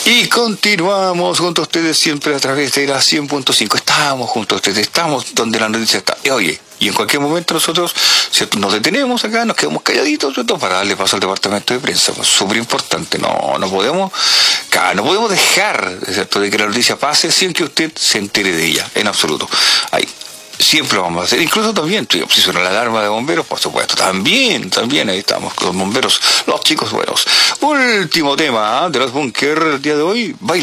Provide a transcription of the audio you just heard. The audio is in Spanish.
Y continuamos junto a ustedes siempre a través de la 100.5. Estamos junto a ustedes, estamos donde la noticia está. Oye, y en cualquier momento nosotros, ¿cierto?, nos detenemos acá, nos quedamos calladitos, ¿cierto?, para darle paso al departamento de prensa. Pues, súper importante, no podemos dejar, ¿cierto?, de que la noticia pase sin que usted se entere de ella, en absoluto. Ahí. Siempre lo vamos a hacer, incluso también, si suena la alarma de bomberos, por supuesto, también, ahí estamos, con los bomberos, los chicos buenos. Último tema de los Bunker el día de hoy, baila.